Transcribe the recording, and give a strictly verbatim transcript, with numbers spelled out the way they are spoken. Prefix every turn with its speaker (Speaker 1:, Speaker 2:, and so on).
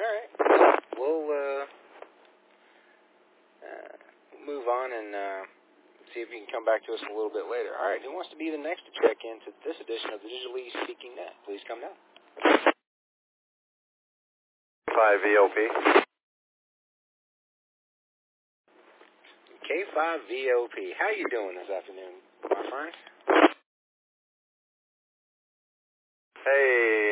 Speaker 1: right. We'll uh, uh, move on and uh, see if you can come back to us a little bit later. All right, who wants to be the next to check into this edition of the Digitally Speaking Net? Please come down.
Speaker 2: five V O P.
Speaker 1: K five V O P. How you doing this afternoon, my friend?